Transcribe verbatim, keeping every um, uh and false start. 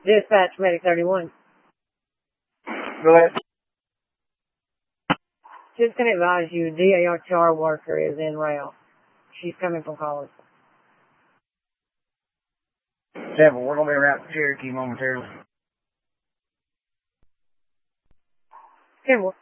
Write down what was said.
Dispatch Medic thirty-one. Go ahead. Just going to advise you, D A R T R worker is en route. She's coming from college. Seven, we're going to be around Cherokee momentarily. ten